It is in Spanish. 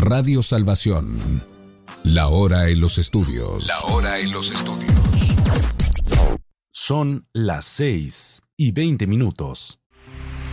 Radio Salvación. La hora en los estudios. La hora en los estudios. Son las 6:20.